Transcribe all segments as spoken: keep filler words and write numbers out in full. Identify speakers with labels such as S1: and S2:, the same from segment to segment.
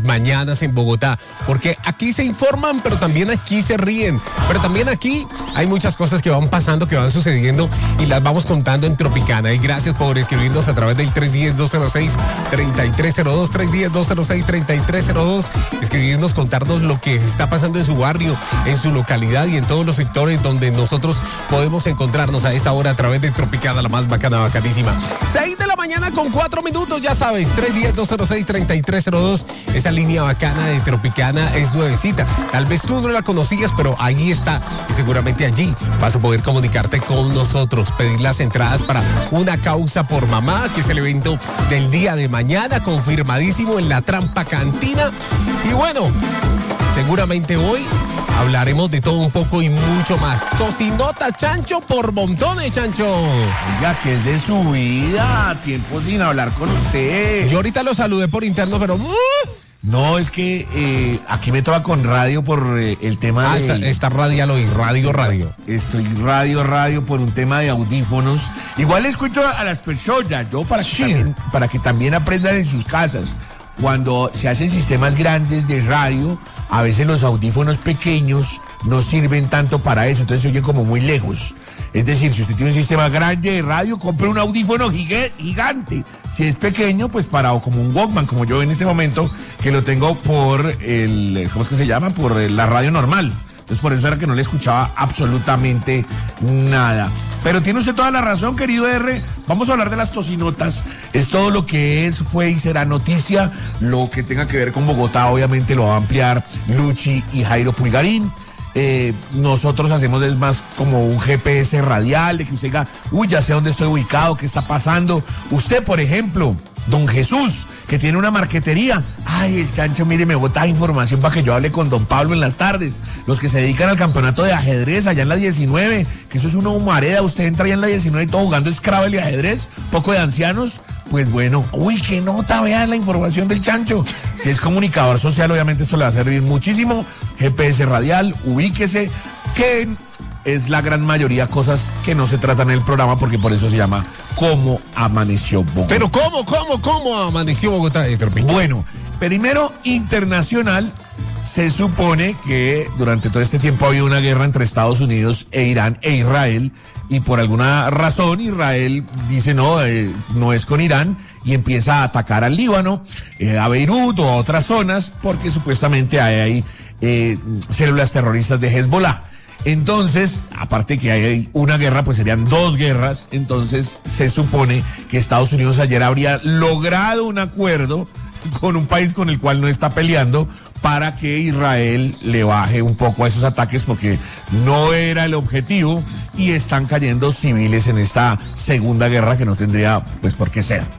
S1: mañanas en Bogotá, porque aquí se informan, pero también aquí se ríen, pero también aquí hay muchas cosas que van pasando, que van sucediendo y las vamos contando en Tropicana. Y gracias por escribirnos a través del tres uno cero, dos cero seis, tres tres cero dos, tres uno cero, dos cero seis, tres tres cero dos, escribirnos, contarnos lo que está pasando en su barrio, en su localidad y en todos los sectores donde nosotros podemos encontrarnos a esta hora a través de Tropicana, la más bacana, bacanísima. seis de la mañana con cuatro minutos, ya sabes, tres uno cero, dos cero seis, tres tres cero dos, esa línea bacana de Tropicana es nuevecita. Tal vez tú no la conocías, pero ahí está y seguramente allí vas a poder comunicarte con nosotros, pedir las entradas para Una Causa por Mamá, que es el evento del día de mañana, confirmadísimo en la Trampa Cantina. Y bueno, seguramente hoy hablaremos de todo un poco y mucho más. Tocinota, Chancho, por montones, Chancho.
S2: Oiga, que es de su vida, tiempo sin hablar con usted.
S1: Yo ahorita lo saludé por interno, pero... Uh,
S2: No, es que eh, aquí me toca con radio por eh, el tema
S1: ah,
S2: de...
S1: Está, está radial hoy, radio, radio.
S2: Estoy radio, radio por un tema de audífonos. Igual escucho a las personas, ¿no? Para que,
S1: Sí.
S2: también, para que también aprendan en sus casas. Cuando se hacen sistemas grandes de radio, a veces los audífonos pequeños no sirven tanto para eso, entonces se oyen como muy lejos. Es decir, si usted tiene un sistema grande de radio, compre un audífono giga- gigante. Si es pequeño, pues para, o como un Walkman, como yo en este momento, que lo tengo por el, ¿cómo es que se llama? Por la radio normal. Entonces por eso era que no le escuchaba absolutamente nada. Pero tiene usted toda la razón, querido R. Vamos a hablar de las tocinotas. Es todo lo que es, fue y será noticia. Lo que tenga que ver con Bogotá, obviamente lo va a ampliar Luchi y Jairo Pulgarín. Eh, nosotros hacemos es más como un G P S radial, de que usted diga, uy, ya sé dónde estoy ubicado, qué está pasando. Usted, por ejemplo, don Jesús, que tiene una marquetería. Ay, el Chancho, mire, me bota información para que yo hable con don Pablo en las tardes. Los que se dedican al campeonato de ajedrez allá en la diecinueve, que eso es una humareda. Usted entra allá en la diecinueve y todo jugando Scrabble y ajedrez, poco de ancianos. Pues bueno, uy, qué nota, vean la información del Chancho. Si es comunicador social, obviamente esto le va a servir muchísimo. G P S radial, ubíquese, que es la gran mayoría cosas que no se tratan en el programa, porque por eso se llama Cómo Amaneció Bogotá.
S1: Pero ¿cómo, cómo, cómo amaneció Bogotá de Tropicana?
S2: Bueno, primero, internacional. Se supone que durante todo este tiempo ha habido una guerra entre Estados Unidos e Irán e Israel, y por alguna razón Israel dice no, eh, no es con Irán, y empieza a atacar al Líbano, eh, a Beirut o a otras zonas, porque supuestamente hay ahí eh, células terroristas de Hezbollah. Entonces, aparte que hay una guerra, pues serían dos guerras. Entonces se supone que Estados Unidos ayer habría logrado un acuerdo con un país con el cual no está peleando, para que Israel le baje un poco a esos ataques, porque no era el objetivo y están cayendo civiles en esta segunda guerra que no tendría pues por qué ser.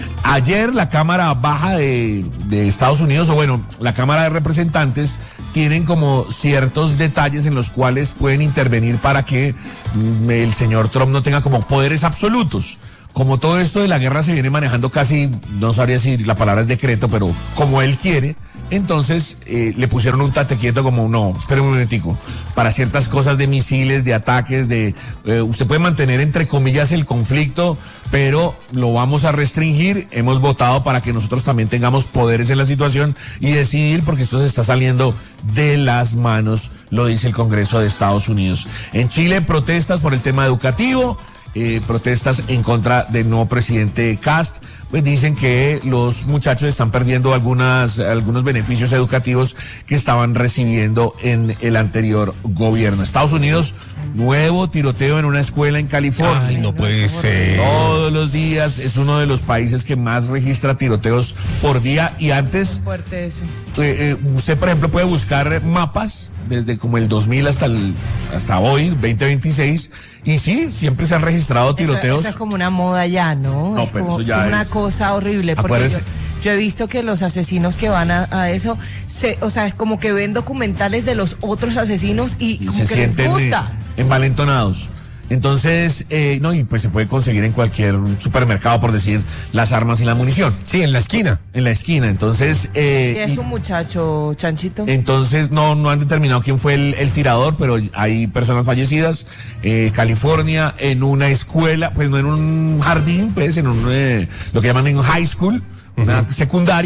S2: Ayer la Cámara Baja de, de Estados Unidos, o bueno, la Cámara de Representantes, tienen como ciertos detalles en los cuales pueden intervenir para que mm, el señor Trump no tenga como poderes absolutos. Como todo esto de la guerra se viene manejando casi, no sabría si la palabra es decreto, pero como él quiere, entonces eh, le pusieron un tate quieto como, no, espere un momentico, para ciertas cosas de misiles, de ataques, de eh, usted puede mantener entre comillas el conflicto, pero lo vamos a restringir. Hemos votado para que nosotros también tengamos poderes en la situación y decidir, porque esto se está saliendo de las manos, lo dice el Congreso de Estados Unidos. En Chile, protestas por el tema educativo. Eh, protestas en contra del nuevo presidente Kast, pues dicen que los muchachos están perdiendo algunas, algunos beneficios educativos que estaban recibiendo en el anterior gobierno. Estados Unidos, nuevo tiroteo en una escuela en California.
S1: Ay, no puede ser.
S2: Todos los días, es uno de los países que más registra tiroteos por día, y antes,
S3: Muy fuerte eso.
S2: eh, eh, usted por ejemplo puede buscar mapas desde como el dos mil hasta el, hasta hoy, veinte veintiséis, y sí, siempre se han registrado tiroteos.
S3: Eso, eso es como una moda ya, ¿no?
S2: No,
S3: es
S2: pero
S3: como
S2: eso ya
S3: una
S2: es-
S3: cosa horrible, porque yo,
S2: Acuérdese.
S3: yo he visto que los asesinos que van a, a eso, se, o sea, es como que ven documentales de los otros asesinos y,
S2: Y
S3: como
S2: se
S3: que les
S2: sienten eh,
S3: gusta.
S2: envalentonados. Entonces, eh, no, y pues se puede conseguir en cualquier supermercado, por decir, las armas y la munición.
S1: Sí, en la esquina.
S2: En la esquina. Entonces, eh,
S3: Y es
S2: y-
S3: un muchacho, Chanchito.
S2: entonces no, no han determinado quién fue el, el tirador, pero hay personas fallecidas. Eh, California, en una escuela, pues no en un jardín, pues en un, eh, lo que llaman en high school, una secundaria.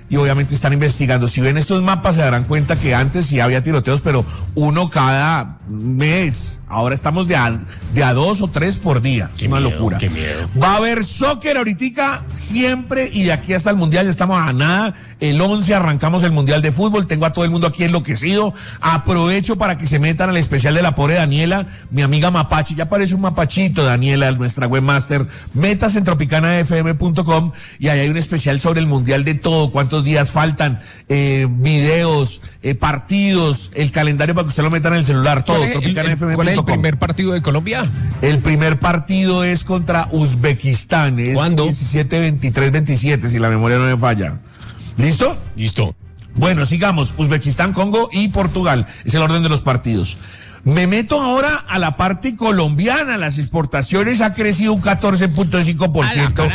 S2: y obviamente están investigando. Si ven estos mapas se darán cuenta que antes sí había tiroteos, pero uno cada mes. Ahora estamos de a, de a dos o tres por día.
S1: Qué
S2: Una
S1: miedo,
S2: locura.
S1: qué miedo.
S2: Va a haber soccer ahorita siempre y de aquí hasta el Mundial ya estamos a nada. El once arrancamos el Mundial de Fútbol. Tengo a todo el mundo aquí enloquecido. Aprovecho para que se metan al especial de la pobre Daniela, mi amiga Mapache. Ya parece un mapachito, Daniela, nuestra webmaster. Métase en tropicana f m punto com y ahí hay un especial sobre el Mundial de todo. Cuántos días faltan, eh, videos, eh, partidos, el calendario para que usted lo meta en el celular. Todo.
S1: ¿Cuál es el, el, ¿cuál es el primer partido de Colombia?
S2: El primer partido es contra Uzbekistán. Es
S1: ¿cuándo?
S2: diecisiete, veintitrés, veintisiete, si la memoria no me falla. ¿Listo?
S1: Listo.
S2: Bueno, sigamos. Uzbekistán, Congo y Portugal. Es el orden de los partidos. Me meto ahora a la parte colombiana. Las exportaciones ha crecido un catorce punto cinco por ciento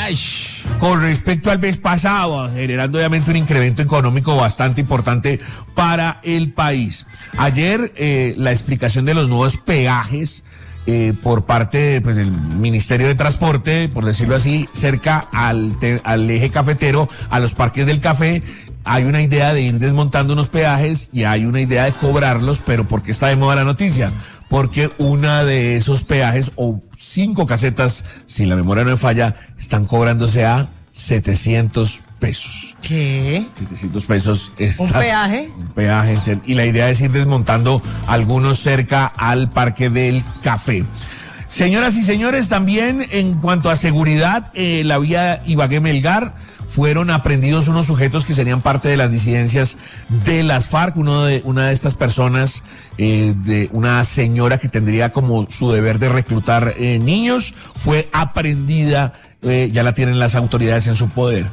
S2: con respecto al mes pasado, generando obviamente un incremento económico bastante importante para el país. Ayer eh, la explicación de los nuevos peajes eh, por parte pues, del Ministerio de Transporte, por decirlo así, cerca al, te, al eje cafetero, a los parques del café. Hay una idea de ir desmontando unos peajes y hay una idea de cobrarlos, pero ¿por qué está de moda la noticia? Porque una de esos peajes o cinco casetas, si la memoria no me falla, están cobrándose a setecientos pesos.
S3: ¿Qué?
S2: setecientos pesos. Está,
S3: ¿Un peaje?
S2: Un peaje. Y la idea es ir desmontando algunos cerca al Parque del Café. Señoras y señores, también en cuanto a seguridad, eh, la vía Ibagué-Melgar, fueron aprendidos unos sujetos que serían parte de las disidencias de las FARC. Uno de, una de estas personas, eh, de una señora que tendría como su deber de reclutar eh, niños, fue aprendida, eh, ya la tienen las autoridades en su poder.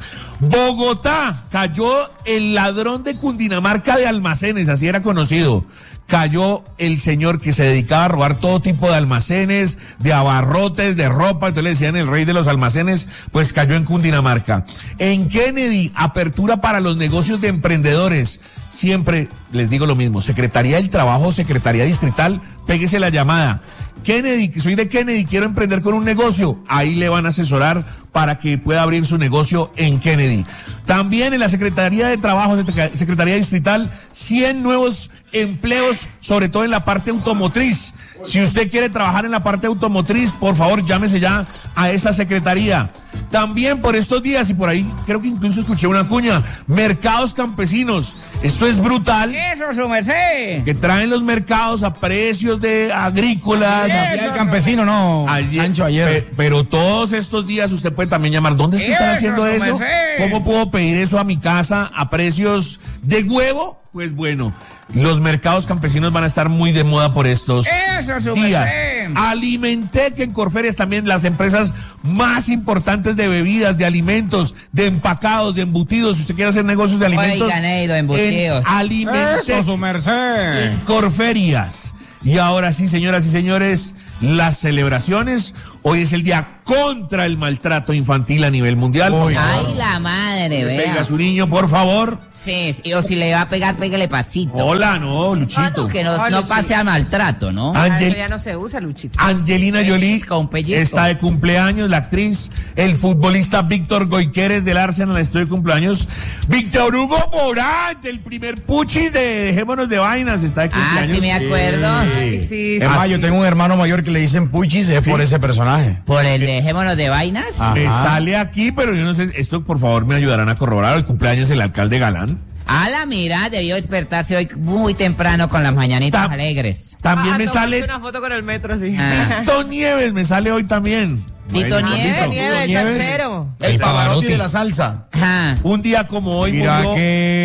S2: Bogotá, cayó el ladrón de Cundinamarca de almacenes, así era conocido. Cayó el señor que se dedicaba a robar todo tipo de almacenes, de abarrotes, de ropa, entonces le decían el rey de los almacenes, pues cayó en Cundinamarca. En Kennedy, apertura para los negocios de emprendedores. Siempre les digo lo mismo, Secretaría del Trabajo, Secretaría Distrital, péguese la llamada. Kennedy, que soy de Kennedy, quiero emprender con un negocio, ahí le van a asesorar para que pueda abrir su negocio en Kennedy. También en la Secretaría de Trabajo, Secretaría Distrital, cien nuevos empleos, sobre todo en la parte automotriz. Si usted quiere trabajar en la parte automotriz, por favor, llámese ya a esa secretaría. También por estos días, y por ahí creo que incluso escuché una cuña, mercados campesinos. Esto es brutal.
S4: Eso, su merced.
S2: Que traen los mercados a precios de agrícolas.
S4: Eso,
S5: El campesino, no,
S2: Ayer,
S5: Chancho, ayer.
S2: pe- pero todos estos días usted puede también llamar. ¿Dónde es que están
S4: Eso,
S2: haciendo
S4: su
S2: eso?
S4: merced.
S2: ¿Cómo puedo pedir eso a mi casa a precios de huevo? Pues bueno, los mercados campesinos van a estar muy de moda por estos
S4: Eso, su
S2: días.
S4: merced.
S2: Alimentec en Corferias, también las empresas más importantes de bebidas, de alimentos, de empacados, de embutidos. Si usted quiere hacer negocios de alimentos,
S4: Oigan, ey, de embutidos.
S2: en Alimentec
S5: Eso, su merced.
S2: en Corferias. Y ahora sí, señoras y señores, las celebraciones. Hoy es el día contra el maltrato infantil a nivel mundial.
S5: Uy,
S4: Ay, la madre,
S2: Venga
S4: vea.
S2: su niño, por favor.
S4: Sí, sí, o si le va a pegar, pégale pasito.
S2: Hola, no, Luchito.
S4: Que no,
S3: Ay,
S4: no
S3: Luchito.
S4: pase al maltrato, ¿no?
S3: Ah,
S2: Ángel-
S3: eso ya no se usa, Luchito.
S2: Angelina Jolie
S4: Pellizco, un pellizco.
S2: está de cumpleaños, la actriz. El futbolista Víctor Goiqueres del Arsenal está de cumpleaños. Víctor Hugo Morán, el primer puchis de Dejémonos de Vainas, está de
S4: Ah,
S2: cumpleaños.
S4: sí me acuerdo.
S3: Ay, sí,
S5: Es más, yo tengo un hermano mayor que le dicen Puchis, es
S2: Sí.
S5: por ese personaje.
S4: Por el dejémonos de vainas.
S5: Ah.
S2: Me
S5: Ajá.
S2: sale aquí, pero yo no sé, esto por favor me ayudarán a corroborar. El cumpleaños del alcalde Galán.
S4: A la mira, debió despertarse hoy muy temprano con las mañanitas
S2: Ta-
S4: alegres.
S2: También
S3: Ah,
S2: me
S3: tomaste
S2: sale
S3: una foto con el metro, sí.
S4: Ah.
S2: Tito Nieves, me sale hoy también.
S4: Tito
S2: Bueno,
S4: Nieves.
S2: Tito.
S3: Nieve, el
S5: Nieves.
S3: salsero.
S5: El,
S1: El
S5: Pavarotti
S1: Pavarotti
S5: de la salsa.
S4: Ajá.
S2: Un día como hoy
S5: Mira
S2: murió-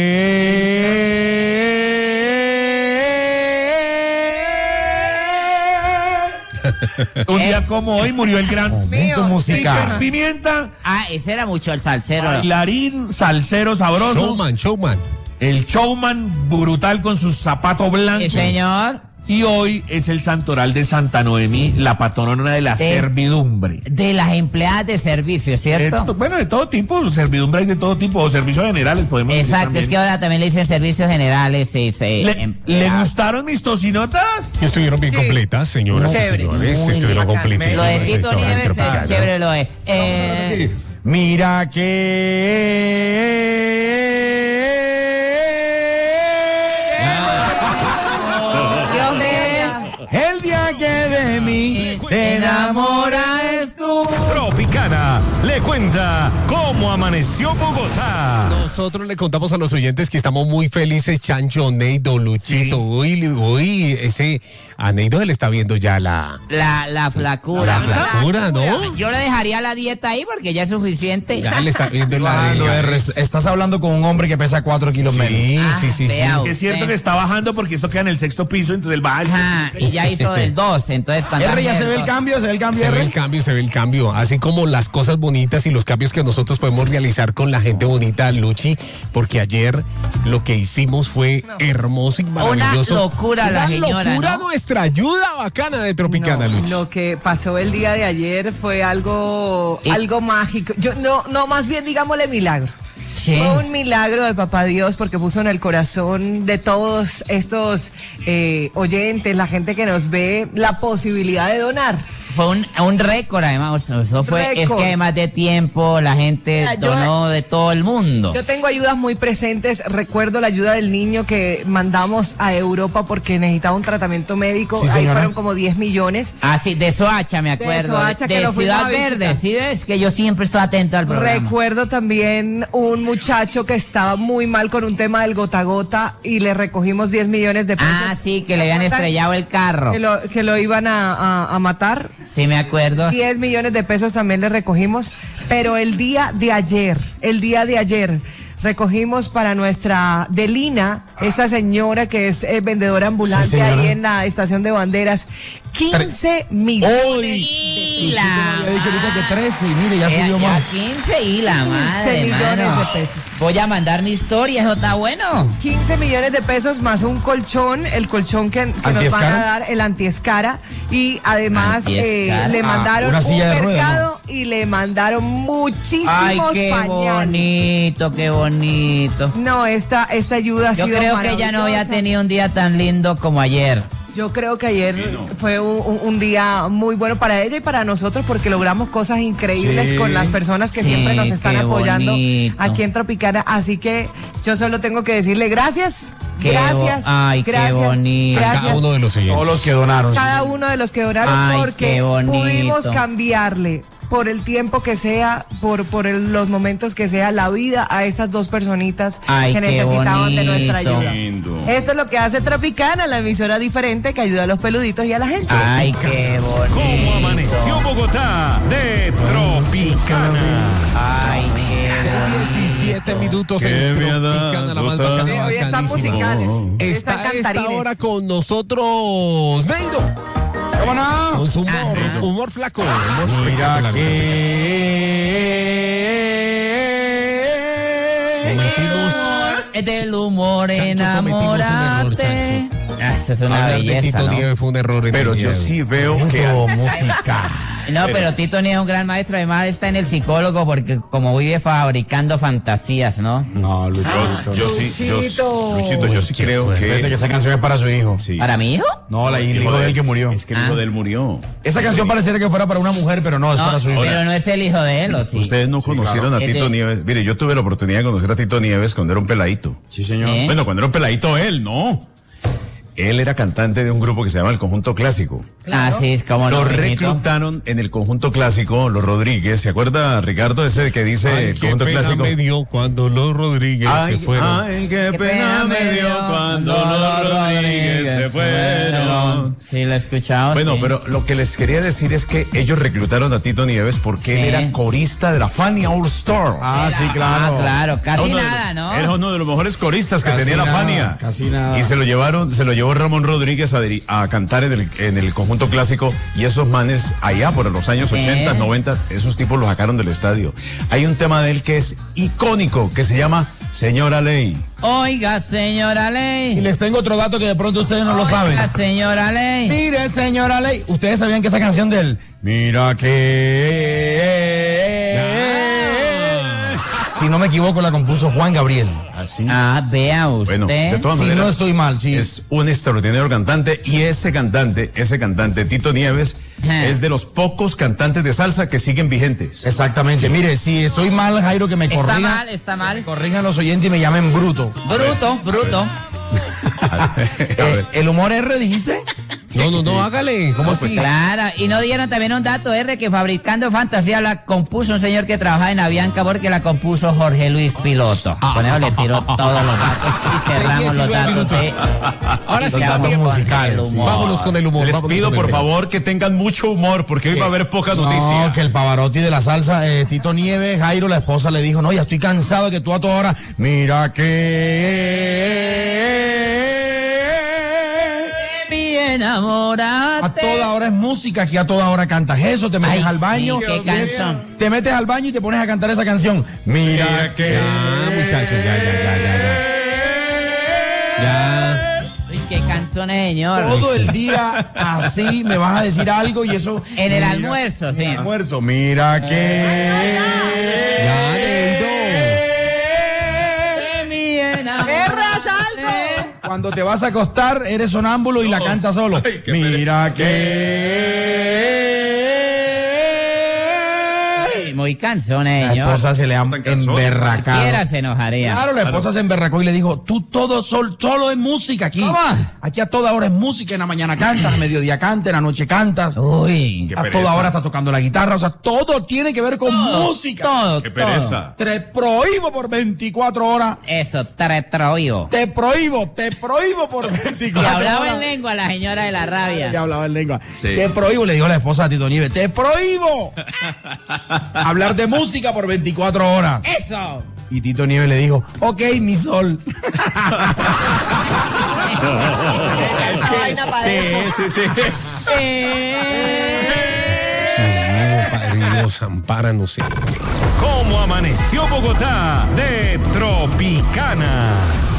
S5: que...
S2: un día como hoy murió el gran
S5: Momento
S2: Peter
S5: musical.
S2: Pimienta,
S4: Ah, ese era mucho el salsero.
S2: bailarín, salsero sabroso,
S1: Showman, showman.
S2: el showman brutal con su zapato blanco.
S4: Sí, señor.
S2: Y hoy es el santoral de Santa Noemí, la patrona de la
S4: Sí.
S2: servidumbre.
S4: De las empleadas de servicio, ¿cierto?
S2: Eh, bueno, de todo tipo, servidumbre hay de todo tipo, o servicios generales podemos decir
S4: Exacto,
S2: también.
S4: es que ahora también le dicen servicios generales. Sí, sí,
S2: ¿Le,
S4: empleadas.
S2: ¿Le gustaron mis tocinotas?
S1: Que estuvieron bien
S3: Sí.
S1: completas, señoras y
S3: Chévere.
S1: señores.
S4: Muy
S1: Estuvieron
S3: bien.
S1: completísimas.
S4: Lo de
S1: esta
S4: Tito
S1: hora en
S4: Nieves
S1: Tropicana.
S4: es chévere, lo es. Eh,
S5: Mira que... El día que de mí te enamoras tú.
S6: Tropicana le cuenta cómo amaneció Bogotá.
S1: Nosotros le contamos a los oyentes que estamos muy felices, Chancho, Neido, Luchito. Uy, uy, ese a Neido se le está viendo ya la,
S4: La, la flacura.
S1: la flacura, ¿no?
S4: Yo le dejaría la dieta ahí porque ya es suficiente.
S1: Ya le está viendo la
S5: Cuando
S1: de...
S5: eres- estás hablando con un hombre que pesa cuatro kilos menos.
S1: Sí,
S4: Ah,
S1: sí, sí, sí.
S4: vea
S2: Es cierto
S4: usted.
S2: que está bajando porque esto queda en el sexto piso, entonces él baja.
S4: Ajá, y ya hizo del dos, entonces para
S5: R, ya
S4: andar
S5: se ve el
S4: dos.
S5: cambio, se ve el cambio,
S1: Se ve
S5: R.
S1: el cambio, se ve el cambio. Así como las cosas bonitas y los cambios que nosotros podemos realizar con la gente bonita, Luchi, porque ayer lo que hicimos fue hermoso y maravilloso.
S4: locura la
S1: Una
S4: señora,
S1: locura
S4: ¿no?
S1: nuestra ayuda bacana de Tropicana,
S3: No,
S1: Luchi.
S3: lo que pasó el día de ayer fue algo,
S4: ¿Y?
S3: algo mágico. Yo no, no, más bien digámosle milagro.
S4: Sí.
S3: Fue un milagro de Papá Dios porque puso en el corazón de todos estos eh, oyentes, la gente que nos ve, la posibilidad de donar.
S4: Fue un, un récord, además. Eso fue, es
S3: Récord.
S4: que además de tiempo, la gente
S3: Mira, yo-
S4: donó de todo el mundo.
S3: Yo tengo ayudas muy presentes. Recuerdo la ayuda del niño que mandamos a Europa porque necesitaba un tratamiento médico.
S5: Sí,
S3: Ahí
S5: señora.
S3: fueron como diez millones.
S4: Ah, sí, de Soacha, me acuerdo.
S3: Soacha, que
S4: de
S3: lo fuimos
S4: Ciudad
S3: a visitar.
S4: Verde, ¿sí ves? Que yo siempre estoy atento al programa.
S3: Recuerdo también un muchacho que estaba muy mal con un tema del gota a gota y le recogimos diez millones de pesos.
S4: Ah, sí, que le habían estrellado el carro.
S3: Que lo, que lo iban a, a- a matar.
S4: Sí, me acuerdo.
S3: diez millones de pesos también le recogimos. Pero el día de ayer, el día de ayer, recogimos para nuestra Delina, esta señora que es eh, vendedora ambulante
S5: señora.
S3: ahí en la estación de banderas, quince millones.
S4: Y
S5: Ya
S4: la
S5: dije ahorita que trece y mire, ya
S4: Eh,
S5: subió
S4: ya
S5: más.
S4: quince y la madre,
S3: millones
S4: mano.
S3: de pesos.
S4: Voy a mandar mi historia, eso está bueno.
S3: quince millones de pesos más un colchón, el colchón que, que nos van
S5: ¿Antiescara?
S3: a dar, el antiescara, y además eh,
S4: Antiescara.
S3: le
S5: Ah,
S3: mandaron
S5: una
S3: un
S5: silla de ruedas,
S3: mercado y le mandaron muchísimos
S4: Ay, qué
S3: pañales.
S4: bonito, qué bonito.
S3: No, esta, esta ayuda ha
S4: Yo
S3: sido
S4: creo que ella no había
S3: maravillosa.
S4: tenido un día tan lindo como ayer.
S3: Yo creo que ayer fue un, un- un día muy bueno para ella y para nosotros porque logramos cosas increíbles
S5: Sí.
S3: con las personas que
S4: Sí,
S3: siempre nos están
S4: qué
S3: apoyando
S4: bonito.
S3: aquí en Tropicana. Así que yo solo tengo que decirle gracias,
S4: Qué
S3: gracias,
S4: bo- ay, qué
S3: gracias,
S4: bonito.
S1: A
S3: gracias.
S1: cada uno de los oyentes.
S5: Todos los que donaron.
S3: Cada uno de los que donaron
S4: Ay,
S3: porque
S4: qué bonito.
S3: pudimos cambiarle por el tiempo que sea, por, por el- los momentos que sea, la vida a estas dos personitas
S4: Ay,
S3: que
S4: qué
S3: necesitaban de nuestra
S4: bonito.
S3: ayuda.
S2: Lindo.
S3: Esto es lo que hace Tropicana, la emisora diferente que ayuda a los peluditos y a la gente.
S4: Ay, qué bonito.
S6: ¿Cómo amaneció Bogotá? De Tropicana.
S4: Ay, qué
S1: diecisiete minutos en
S6: Qué bien,
S1: Tropicana, la más
S6: Bogotá.
S1: bacana,
S3: Hoy están
S1: bacanísima.
S3: musicales.
S1: Está
S3: Están
S1: a esta
S3: cantarines.
S1: hora con nosotros, Neido,
S5: ¿Cómo no?
S1: con su humor,
S4: Ajá.
S1: humor flaco. Humor
S5: Mira
S1: espectacular.
S5: que...
S1: Cometimos
S4: Es del humor,
S1: Chancho, cometimos un error,
S4: enamorate. Ah, eso es una
S1: hablar de
S4: belleza,
S1: Tito
S4: ¿no?
S1: Nieves fue un error. en
S6: Pero
S1: el día
S6: yo
S1: de hoy.
S6: sí veo que...
S5: Punto música.
S4: No, pero Tito Nieves es un gran maestro, además está en el psicólogo porque como vive fabricando fantasías, ¿no?
S5: No, Luchito.
S6: Yo sí, yo,
S3: Luchito.
S6: Luchito, yo sí
S1: Uy, qué
S6: creo
S1: fuerte.
S5: Fíjate que
S6: que...
S5: esa canción es para su hijo.
S6: Sí.
S4: ¿Para mi hijo?
S5: No, la el hijo de él que murió.
S6: Es que el hijo
S4: Ah.
S6: de él murió.
S5: Esa canción pareciera que fuera para una mujer, pero no, es
S4: No,
S5: para su hijo.
S4: pero no es el hijo de él, ¿o sí?
S6: Ustedes no conocieron
S5: claro.
S6: a Tito
S4: Es de-
S6: Nieves. Mire, yo tuve la oportunidad de conocer a Tito Nieves cuando era un peladito.
S5: Sí, señor.
S4: ¿Eh?
S6: Bueno, cuando era un peladito él, no. Él era cantante de un grupo que se llama El Conjunto Clásico.
S4: Ah, sí, es como
S6: Lo
S4: no, mijito.
S6: reclutaron en el Conjunto Clásico, los Rodríguez. ¿Se acuerda, Ricardo, ese que dice
S1: Ay,
S6: el
S1: qué
S6: Conjunto
S1: pena
S6: Clásico?
S1: me dio cuando los Rodríguez
S6: Ay,
S1: se fueron.
S6: ay, qué, pena me dio cuando los Rodríguez se fueron.
S4: Sí, lo he escuchado.
S6: Bueno,
S4: sí.
S6: pero lo que les quería decir es que ellos reclutaron a Tito Nieves porque él
S4: Sí.
S6: era corista de la Fania All Star.
S5: Ah, sí, claro.
S4: Ah, claro, casi
S6: Uno de-
S4: nada, ¿no?
S6: Era uno de los mejores coristas que
S5: Casi
S6: tenía la
S5: nada,
S6: Fania.
S5: casi nada.
S6: Y se lo llevaron, se lo llevó Ramón Rodríguez a, diri- a cantar en el, en el Conjunto Clásico. Y esos manes, allá por los años
S4: ¿Qué?
S6: ochenta, noventa, esos tipos los sacaron del estadio. Hay un tema de él que es icónico, que se llama Señora Ley.
S4: Oiga, señora
S5: Y
S4: Ley.
S5: les tengo otro dato que de pronto ustedes no lo saben.
S4: Oiga, señora Ley.
S5: Mire, señora Ley, ¿ustedes sabían que esa canción del Mira que... Si no me equivoco, la compuso Juan Gabriel.
S6: Así.
S4: Ah, vea usted.
S6: Bueno, de todas
S5: Si
S6: maneras,
S5: no estoy mal, sí.
S6: es un extraordinario cantante y ese cantante, ese cantante, Tito Nieves,
S4: Ajá.
S6: es de los pocos cantantes de salsa que siguen vigentes.
S5: Exactamente. Mire, si estoy mal, Jairo, que me
S4: Está
S5: corrijan.
S4: mal, está mal.
S5: Corrijan los oyentes y me llamen bruto.
S4: Bruto, bruto.
S5: Eh, ¿El humor R dijiste?
S1: No, no, no, hágale. ¿Cómo así?
S4: Claro, y no dieron también un dato, R, que Fabricando Fantasía la compuso un señor que trabajaba en Avianca porque la compuso Jorge Luis Piloto. Con eso le tiró todos los datos y cerramos los datos de...
S1: Ahora sí,
S4: y
S1: datos
S4: vamos con
S1: musicales.
S4: el humor.
S1: Vámonos con el humor.
S6: Les
S1: vámonos
S6: pido
S1: con el
S6: por
S1: tema.
S6: favor que tengan mucho humor porque hoy va a haber poca noticia.
S5: No, que el Pavarotti de la salsa, eh, Tito Nieves, Jairo, la esposa, le dijo, no, ya estoy cansado de que tú a toda hora, mira que...
S4: Enamorate.
S5: A toda hora es música, aquí a toda hora cantas eso, te metes
S4: Ay,
S5: al baño,
S4: sí, qué canción.
S5: te metes al baño y te pones a cantar esa canción. Mira que...
S1: Ya, muchachos, ya, ya, ya, ya, ya. Ya.
S4: Uy, qué canciones, señor.
S5: Todo el día así me vas a decir algo y eso...
S4: En el
S5: mira,
S4: almuerzo, sí.
S5: En el almuerzo, mira que...
S1: Ya, Neito.
S4: De mi enamorate.
S3: ¡Erras algo!
S5: Cuando te vas a acostar, eres sonámbulo y la cantas solo.
S6: Ay, qué
S5: Mira que...
S4: Muy canciones,
S5: La
S4: señor.
S5: esposa se le ha emberracado.
S4: Cualquiera se enojaría.
S5: Claro, la esposa se emberracó y le dijo, tú todo sol, solo es música aquí.
S4: ¿Cómo?
S5: Aquí a toda hora es música, en la mañana cantas, a mediodía cantas, en la noche cantas.
S4: Uy.
S6: Qué
S5: A
S6: pereza.
S5: toda hora estás tocando la guitarra, o sea, todo tiene que ver con música.
S4: Todo,
S6: Qué
S4: todo.
S6: pereza.
S5: Te prohíbo por veinticuatro horas.
S4: Eso, tretroío.
S5: Te prohíbo, te prohíbo por
S4: Y
S5: veinticuatro
S4: hablaba
S5: horas.
S4: en lengua la señora de la rabia.
S5: Ya hablaba en lengua.
S6: Sí.
S5: Te prohíbo, le dijo la esposa a Tito Nieves, te prohíbo hablar de música por veinticuatro horas.
S4: ¡Eso!
S5: Y Tito Nieves le dijo, ok, mi sol.
S3: Esa vaina para eso.
S6: Sí, sí, sí.
S1: Dios mío, Padre Dios, ampáranos, Señor.
S7: ¿Cómo amaneció Bogotá? De Tropicana.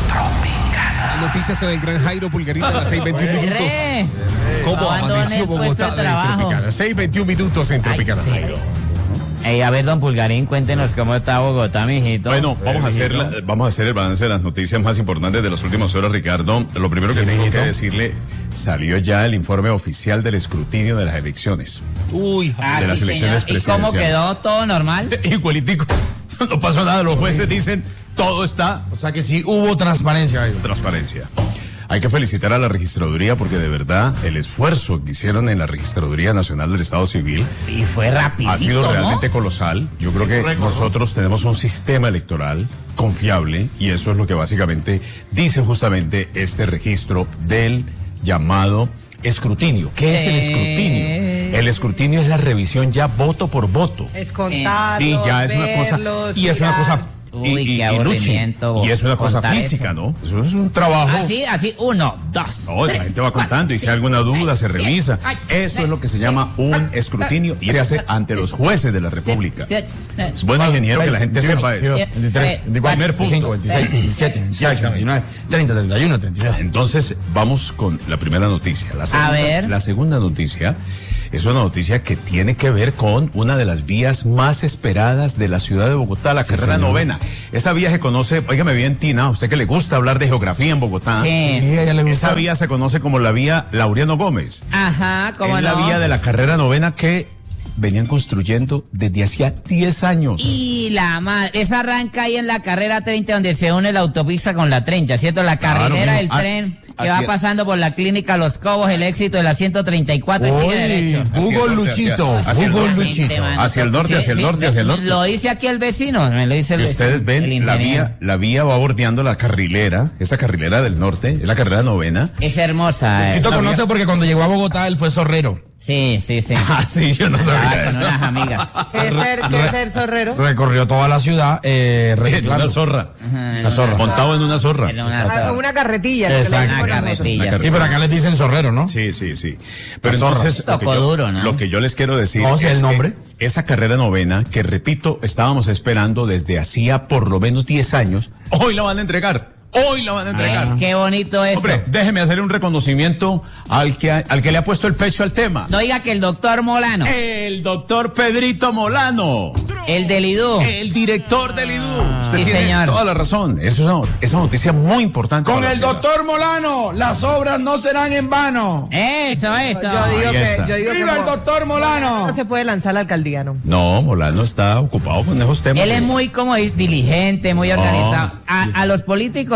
S1: Noticias con el gran Jairo Pulgarita a las seis veintiún minutos.
S4: Re.
S1: ¿Cómo
S4: Abandonen
S1: amaneció
S4: el puesto
S1: Bogotá
S4: de
S1: de
S4: trabajo.
S1: Tropicana? seis veintiún minutos en Tropicana,
S4: Ay, sí.
S1: Jairo.
S4: Ey, a ver, don Pulgarín, cuéntenos cómo está Bogotá, mijito.
S6: Bueno, vamos a hacer la- vamos a hacer el balance de las noticias más importantes de las últimas horas, Ricardo. Lo primero que tengo que decirle, salió ya el informe oficial del escrutinio de las elecciones.
S1: Uy,
S4: Ah,
S6: de
S4: sí,
S6: las elecciones
S4: señor. ¿Y cómo
S6: presidenciales.
S4: quedó? ¿Todo normal?
S6: Igualitico. No pasó nada. Los jueces dicen todo está
S5: O sea que sí hubo transparencia ahí.
S6: transparencia. Hay que felicitar a la registraduría porque de verdad el esfuerzo que hicieron en la Registraduría Nacional del Estado Civil
S4: Y fue rapidito,
S6: ha sido
S4: ¿no?
S6: realmente colosal. Yo creo que nosotros tenemos un sistema electoral confiable y eso es lo que básicamente dice justamente este registro del llamado escrutinio. ¿Qué es el
S4: Eh.
S6: escrutinio? El escrutinio es la revisión ya voto por voto.
S3: Es contarlos,
S6: Sí, ya es una cosa
S3: verlos,
S6: y es una
S3: mirar.
S6: cosa
S4: Uy,
S6: y, y-
S4: qué
S6: y Luchi,
S4: aburrimiento
S6: y es una cosa
S4: contar
S6: física,
S4: eso.
S6: ¿no? Eso es un trabajo.
S4: Así, así, uno, dos.
S6: No, la
S4: tres,
S6: gente va
S4: cuatro,
S6: contando y si
S4: cinco,
S6: hay alguna duda se
S4: seis,
S6: revisa.
S4: siete, ocho,
S6: Eso es lo que se llama un escrutinio y se hace ante los jueces de la República.
S4: siete, siete,
S6: Es bueno, ingeniero, que la gente sepa eso.
S5: veintitrés, veinticuatro,
S6: Primer punto.
S5: veinticinco, veintiséis, veintisiete, veintiocho, veintinueve, treinta, treinta y uno, treinta y dos.
S6: Entonces, vamos con la primera noticia. La segunda,
S4: ver.
S6: La segunda noticia es una noticia que tiene que ver con una de las vías más esperadas de la ciudad de Bogotá, la carrera novena. Esa vía se conoce, óigame bien, Tina, a usted que le gusta hablar de geografía en Bogotá.
S4: Sí.
S5: Y a ella le gusta.
S6: Esa vía se conoce como la vía Laureano Gómez.
S4: Ajá, ¿cómo
S6: es
S4: no?
S6: la vía de la carrera novena que venían construyendo desde hacía diez años.
S4: Y la madre, esa arranca ahí en la carrera treinta donde se une la autopista con la treinta, ¿cierto? La
S6: Claro,
S4: carretera
S6: mijo.
S4: del
S6: Ah,
S4: tren que
S6: así
S4: va
S6: es.
S4: pasando por la clínica Los Cobos, el éxito de la ciento treinta y cuatro y sigue
S5: Uy,
S4: derecho.
S6: Hacia
S5: Hugo
S6: el norte,
S5: Luchito,
S6: hacia- hacia el
S5: Hugo
S6: norte.
S5: Luchito.
S4: mano.
S6: Hacia el norte, hacia el norte, hacia el norte.
S4: Lo dice aquí el vecino, me lo dice el
S6: Y
S4: vecino.
S6: ustedes ven,
S4: el
S6: la
S4: ingeniero.
S6: vía, la vía va bordeando la carrilera, esa carrilera del norte, es la carrera novena.
S4: Es hermosa. eh.
S5: Luchito
S6: la
S5: conoce
S6: vía-
S5: porque cuando llegó a Bogotá él fue zorrero.
S4: Sí, sí, sí.
S6: Ah, sí, yo no
S4: Estaba
S6: sabía
S4: con
S6: eso.
S4: unas amigas.
S3: ¿Qué es ser, qué es ser zorrero?
S5: Recorrió toda la ciudad eh,
S6: En
S5: reciclando.
S6: una zorra.
S4: Una
S5: zorra.
S6: Montado en una zorra.
S4: En una
S3: Ah,
S4: zorra.
S3: una carretilla. lo que le
S5: Exacto.
S3: decimos
S4: Una
S3: nosotros.
S4: carretilla.
S5: Sí, pero acá les dicen zorrero, ¿no?
S6: Sí, sí, sí. Pero
S5: La zorra.
S6: entonces, lo que,
S4: Tocó
S6: yo,
S4: duro, ¿no?
S6: lo que yo les quiero decir
S5: No, si
S6: es
S5: el nombre.
S6: que esa carrera novena, que repito, estábamos esperando desde hacía por lo menos diez años, hoy la van a entregar. Hoy la van a entregar.
S4: Ay, qué bonito eso.
S6: Hombre, déjeme hacer un reconocimiento al que, al que le ha puesto el pecho al tema.
S4: No diga que el doctor Molano,
S6: El doctor Pedrito Molano.
S4: el del IDU.
S6: El director del I D U. Usted
S4: Sí,
S6: tiene
S4: señor.
S6: toda la razón. Eso es una, es una noticia muy importante.
S5: Con
S6: para la
S5: el
S6: ciudad.
S5: doctor Molano, las obras no serán en vano.
S4: Eso, eso.
S3: Yo digo
S6: Ahí
S3: que,
S6: está.
S3: yo digo que
S5: ¡Viva el
S3: Mo-
S5: doctor Molano!
S3: no se puede lanzar a la alcaldía, ¿no?
S6: No, Molano está ocupado con esos temas.
S4: Él es muy como diligente, muy organizado. A, a los políticos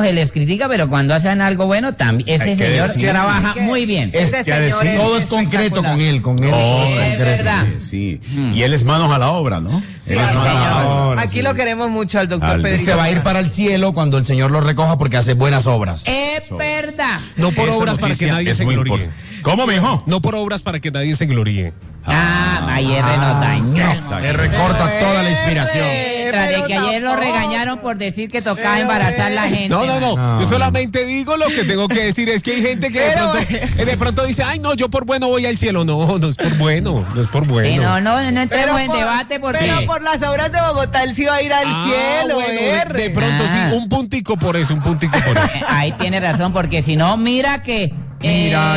S4: se les critica, pero cuando hacen algo bueno, también ese
S6: Hay que
S4: señor
S6: decir.
S4: trabaja
S3: Que-
S4: muy bien.
S5: Es
S3: Ese
S6: que
S3: señor
S6: decir,
S5: Todo es concreto
S3: espectacular.
S5: con él, con él.
S6: Oh,
S4: Es
S6: es
S4: verdad.
S6: Sí, y él es manos a la obra, ¿no?
S3: Sí,
S6: Él es manos a la
S4: señor.
S6: obra.
S3: Aquí lo queremos mucho al doctor
S6: Al-
S3: Pedrito.
S5: Se va a ir para el cielo cuando el Señor lo recoja porque hace buenas obras.
S4: Es verdad.
S1: No por
S6: Esa
S1: obras para que
S6: noticia
S1: nadie
S6: es
S1: se
S6: muy
S1: gloríe.
S6: importante. ¿Cómo, mijo?
S1: No por obras para que nadie se gloríe.
S4: Ah, ayer nos dañó.
S5: Le recorta toda la inspiración.
S4: Tras de
S3: pero
S4: que ayer lo
S3: tampoco.
S4: regañaron por decir que tocaba
S3: Pero,
S4: embarazar a la gente.
S1: No, no, no.
S5: No.
S1: Yo solamente digo lo que tengo que decir. Es que hay gente que de
S3: Pero-
S1: pronto, eh, de pronto dice, ay, no, yo por bueno voy al cielo. No, no es por bueno. No es por bueno.
S4: Sí, no, no, no
S3: Pero
S4: entremos en
S3: por-
S4: debate porque...
S3: Pero por las obras de Bogotá él sí va a ir al
S1: Ah,
S3: cielo,
S1: bueno,
S3: R.
S1: de, de pronto
S4: Ah.
S1: sí, un puntico por eso, un puntico por eso.
S4: Eh, Ahí tiene razón, porque si no, mira que...
S5: Mira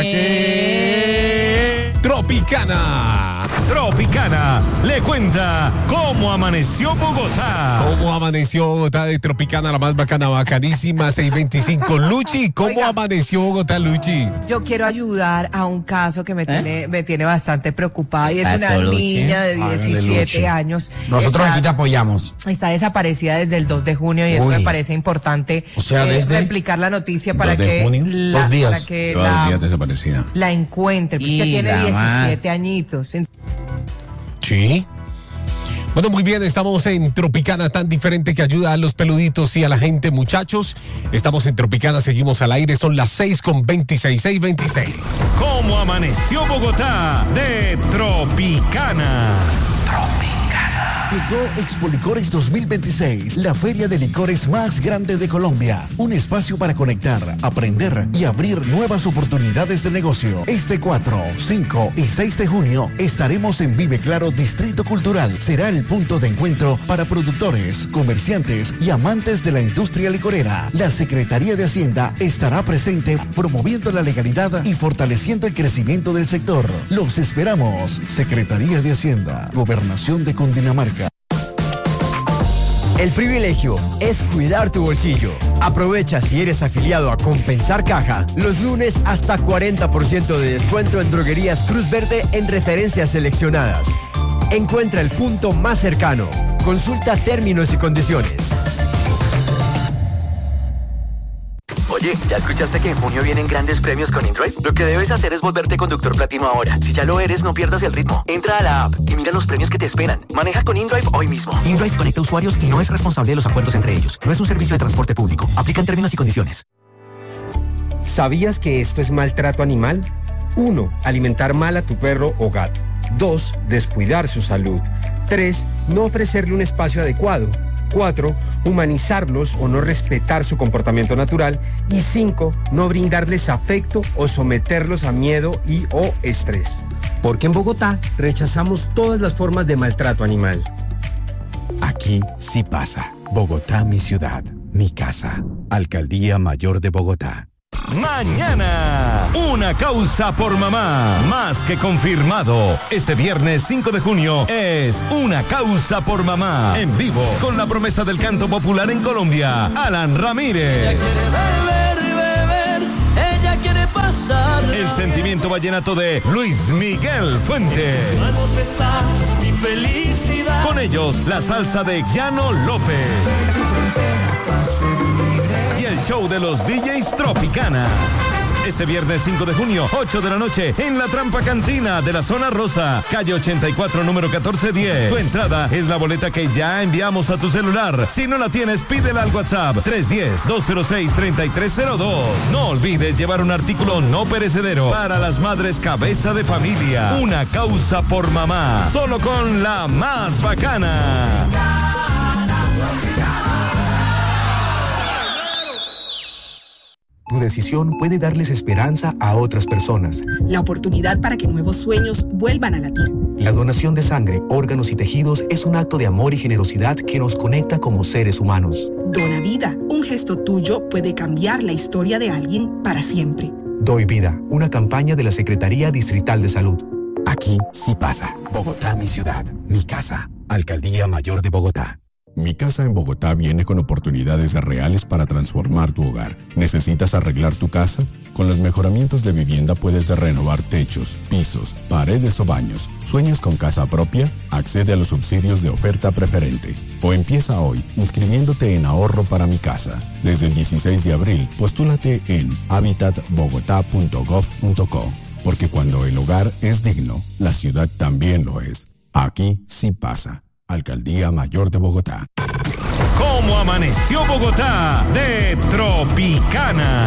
S4: eh,
S1: Tropicana.
S7: Tropicana le cuenta cómo amaneció Bogotá.
S1: ¿Cómo amaneció Bogotá de Tropicana, la más bacana, bacanísima, seiscientos veinticinco? Luchi, ¿cómo
S3: Oiga.
S1: amaneció Bogotá, Luchi?
S3: Yo quiero ayudar a un caso que me tiene, me tiene bastante preocupada y es
S4: Pasó,
S3: una
S4: Luchi.
S3: niña de
S5: Hágale,
S3: diecisiete
S5: Luchi.
S3: años.
S5: Nosotros
S3: Está-
S5: aquí te apoyamos.
S3: Está desaparecida desde el dos de junio y eso
S5: Uy.
S3: me parece importante
S5: O sea,
S3: eh,
S5: desde-
S3: replicar la noticia para
S6: ¿dos de
S3: que,
S6: junio?
S3: la,
S5: Dos días.
S3: para que
S6: Lleva dos
S3: la,
S6: días desaparecida.
S3: la encuentre, pues
S4: Y
S3: que tiene
S4: la
S3: diecisiete añitos. En-
S1: Sí. Bueno, muy bien, estamos en Tropicana, tan diferente que ayuda a los peluditos y a la gente, muchachos. Estamos en Tropicana, seguimos al aire, son las seis con veintiséis, seis veintiséis.
S7: ¿Cómo amaneció Bogotá de Tropicana?
S8: Llegó Expo Licores dos mil veintiséis, la feria de licores más grande de Colombia. Un espacio para conectar, aprender y abrir nuevas oportunidades de negocio. Este cuatro, cinco y seis de junio estaremos en Vive Claro Distrito Cultural. Será el punto de encuentro para productores, comerciantes y amantes de la industria licorera. La Secretaría de Hacienda estará presente promoviendo la legalidad y fortaleciendo el crecimiento del sector. Los esperamos. Secretaría de Hacienda, Gobernación de Cundinamarca.
S9: El privilegio es cuidar tu bolsillo. Aprovecha si eres afiliado a Compensar Caja. Los lunes hasta cuarenta por ciento de descuento en droguerías Cruz Verde en referencias seleccionadas. Encuentra el punto más cercano. Consulta términos y condiciones.
S10: Oye, ¿ya escuchaste que en junio vienen grandes premios con InDrive? Lo que debes hacer es volverte conductor platino ahora. Si ya lo eres, no pierdas el ritmo. Entra a la app y mira los premios que te esperan. Maneja con InDrive hoy mismo. InDrive conecta usuarios y no es responsable de los acuerdos entre ellos. No es un servicio de transporte público. Aplica en términos y condiciones.
S9: ¿Sabías que esto es maltrato animal? uno. Alimentar mal a tu perro o gato. dos. Descuidar su salud. tres. No ofrecerle un espacio adecuado. cuatro. Humanizarlos o no respetar su comportamiento natural. Y cinco. No brindarles afecto o someterlos a miedo y o estrés. Porque en Bogotá rechazamos todas las formas de maltrato animal.
S11: Aquí sí pasa. Bogotá, mi ciudad, mi casa. Alcaldía Mayor de Bogotá.
S7: Mañana, una causa por mamá, más que confirmado. Este viernes cinco de junio es una causa por mamá, en vivo, con la promesa del canto popular en Colombia, Alan Ramírez.
S12: Ella quiere pasar.
S7: El sentimiento vallenato de Luis Miguel Fuentes.
S12: Mi felicidad.
S7: Con ellos, la salsa de Llano López. Y el show de los D Js Tropicana. Este viernes cinco de junio, ocho de la noche, en la Trampa Cantina de la Zona Rosa, calle ochenta y cuatro, número catorce diez. Tu entrada es la boleta que ya enviamos a tu celular. Si no la tienes, pídela al WhatsApp tres uno cero, dos cero seis, tres tres cero dos. No olvides llevar un artículo no perecedero para las madres cabeza de familia. Una causa por mamá, solo con la más bacana.
S13: Tu decisión puede darles esperanza a otras personas.
S14: La oportunidad para que nuevos sueños vuelvan a latir.
S13: La donación de sangre, órganos y tejidos es un acto de amor y generosidad que nos conecta como seres humanos.
S14: Dona vida. Un gesto tuyo puede cambiar la historia de alguien para siempre.
S13: Doy vida, una campaña de la Secretaría Distrital de Salud.
S11: Aquí sí pasa. Bogotá, mi ciudad, mi casa. Alcaldía Mayor de Bogotá. Mi Casa en Bogotá viene con oportunidades reales para transformar tu hogar. ¿Necesitas arreglar tu casa? Con los mejoramientos de vivienda puedes renovar techos, pisos, paredes o baños. ¿Sueñas con casa propia? Accede a los subsidios de oferta preferente. O empieza hoy inscribiéndote en Ahorro para Mi Casa. Desde el dieciséis de abril, postúlate en habitat bogotá punto gov punto co. Porque cuando el hogar es digno, la ciudad también lo es. Aquí sí pasa. Alcaldía Mayor de Bogotá.
S7: ¿Cómo amaneció Bogotá? De Tropicana.